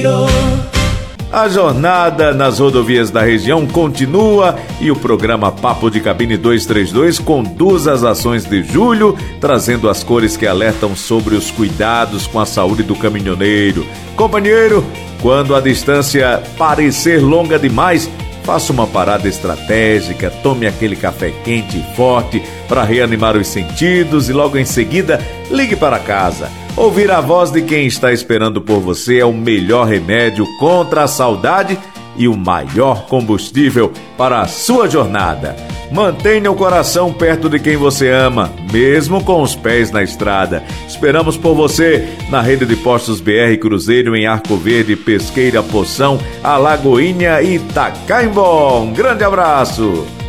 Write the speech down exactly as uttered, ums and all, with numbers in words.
Caminhoneiro. A jornada nas rodovias da região continua e o programa Papo de Cabine duzentos e trinta e dois conduz as ações de julho, trazendo as cores que alertam sobre os cuidados com a saúde do caminhoneiro. Companheiro, quando a distância parecer longa demais, faça uma parada estratégica, tome aquele café quente e forte para reanimar os sentidos e logo em seguida ligue para casa. Ouvir a voz de quem está esperando por você é o melhor remédio contra a saudade e o maior combustível para a sua jornada. Mantenha o coração perto de quem você ama, mesmo com os pés na estrada. Esperamos por você na rede de postos B R Cruzeiro em Arco Verde, Pesqueira, Poção, Alagoinha e Itacaimbó. Um grande abraço!